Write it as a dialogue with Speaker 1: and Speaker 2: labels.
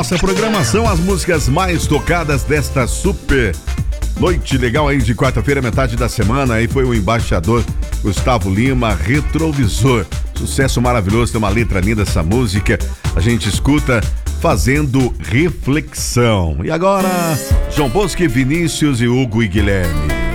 Speaker 1: Nossa programação, as músicas mais tocadas desta super noite legal aí de quarta-feira, metade da semana. Aí foi o embaixador Gustavo Lima, Retrovisor. Sucesso maravilhoso, tem uma letra linda essa música. A gente escuta fazendo reflexão. E agora, João Bosco, Vinícius e Hugo e Guilherme.